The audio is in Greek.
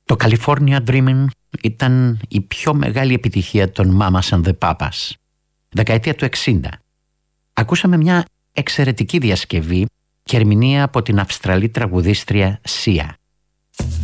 Το California Dreamin' ήταν η πιο μεγάλη επιτυχία των Mamas and the Papas. Δεκαετία του 60. Ακούσαμε μια εξαιρετική διασκευή και ερμηνεία από την Αυστραλή τραγουδίστρια Sia.